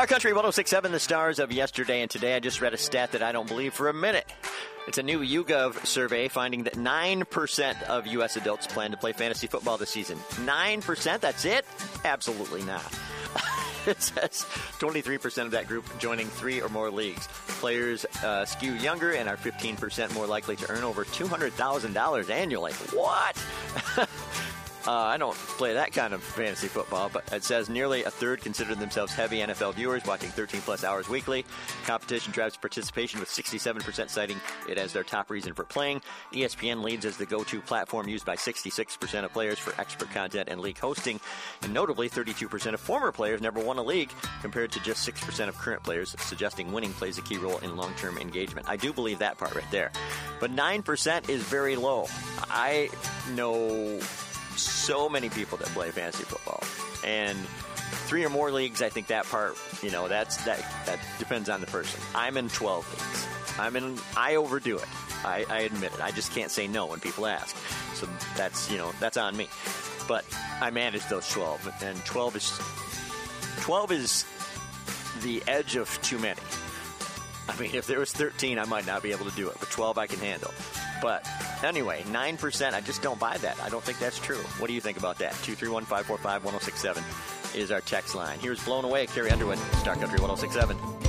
Star Country 106.7, the stars of yesterday and today. I just read a stat that I don't believe for a minute. It's a new YouGov survey finding that 9% of U.S. adults plan to play fantasy football this season. 9%? That's it? Absolutely not. It says 23% of that group joining 3 or more leagues. Players skew younger and are 15% more likely to earn over $200,000 annually. What? I don't play that kind of fantasy football, but it says nearly a third consider themselves heavy NFL viewers, watching 13-plus hours weekly. Competition drives participation, with 67% citing it as their top reason for playing. ESPN leads as the go-to platform used by 66% of players for expert content and league hosting. And notably, 32% of former players never won a league, compared to just 6% of current players, suggesting winning plays a key role in long-term engagement. I do believe that part right there. But 9% is very low. I know so many people that play fantasy football, and 3 or more leagues. I think that part, that depends on the person. I'm in 12 leagues. I overdo it. I admit it. I just can't say no when people ask. So that's on me. But I manage those 12, and 12 is the edge of too many. I mean, if there was 13, I might not be able to do it, but 12 I can handle. But anyway, 9%, I just don't buy that. I don't think that's true. What do you think about that? 231-545-1067 is our text line. Here's Blown Away, Carrie Underwood, Star Country 106.7.